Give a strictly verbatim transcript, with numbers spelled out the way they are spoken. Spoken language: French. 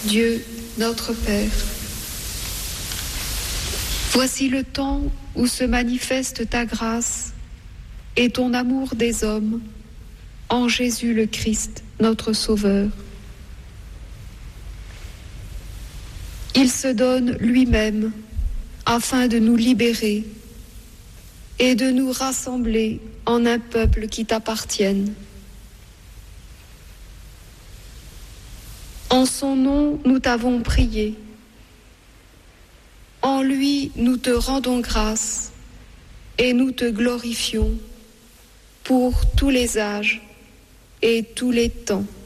Dieu notre Père, voici le temps où se manifeste ta grâce et ton amour des hommes en Jésus le Christ, notre Sauveur. Il se donne lui-même afin de nous libérer et de nous rassembler en un peuple qui t'appartienne. En son nom, nous t'avons prié. En lui, nous te rendons grâce et nous te glorifions pour tous les âges et tous les temps.